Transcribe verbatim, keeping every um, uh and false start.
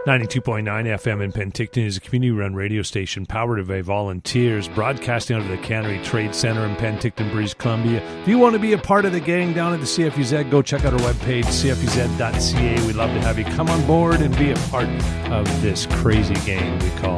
ninety-two point nine F M in Penticton is a community-run radio station powered by volunteers, broadcasting out of the Cannery Trade Center in Penticton, British Columbia. If you want to be a part of the gang down at the C F U Z, go check out our webpage, c f u z dot c a. We'd love to have you come on board and be a part of this crazy gang we call